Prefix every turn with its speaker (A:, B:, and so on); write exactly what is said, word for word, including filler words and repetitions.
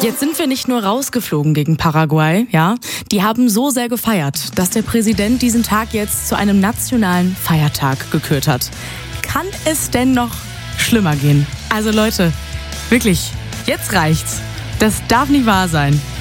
A: Jetzt sind wir nicht nur rausgeflogen gegen Paraguay, ja. Die haben so sehr gefeiert, dass der Präsident diesen Tag jetzt zu einem nationalen Feiertag gekürt hat. Kann es denn noch schlimmer gehen? Also Leute, wirklich, jetzt reicht's. Das darf nicht wahr sein.